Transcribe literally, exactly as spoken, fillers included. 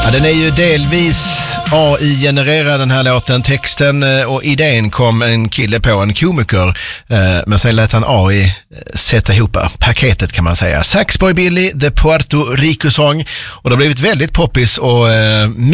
Ja, den är ju delvis A I-genererad den här låten. Texten och idén kom en kille på, en komiker. Men sen lät han A I sätta ihop paketet kan man säga. Saxboy Billy, The Puerto Rico-sång. Och det har blivit väldigt poppis och